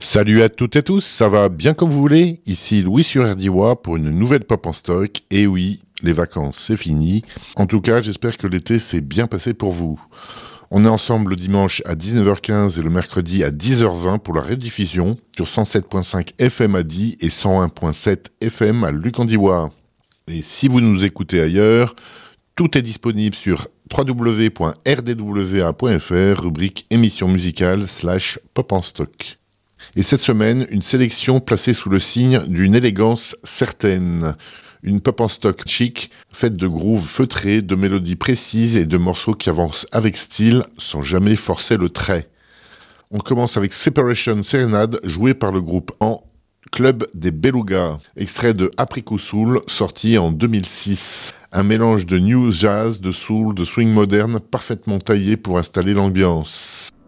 Salut à toutes et tous, ça va bien comme vous voulez? Ici Louis sur RDY pour une nouvelle pop en stock. Et oui, les vacances c'est fini. En tout cas, j'espère que l'été s'est bien passé pour vous. On est ensemble le dimanche à 19h15 et le mercredi à 10h20 pour la rediffusion sur 107.5 FM à Die et 101.7 FM à Lucandiwa. Et si vous nous écoutez ailleurs, tout est disponible sur www.rdwa.fr, rubrique émission musicale /pop en stock. Et cette semaine, une sélection placée sous le signe d'une élégance certaine. Une pop en stock chic, faite de grooves feutrés, de mélodies précises et de morceaux qui avancent avec style, sans jamais forcer le trait. On commence avec Separation Serenade, joué par le groupe en Club des Belugas, extrait de Apricot Soul, sorti en 2006. Un mélange de new jazz, de soul, de swing moderne, parfaitement taillé pour installer l'ambiance.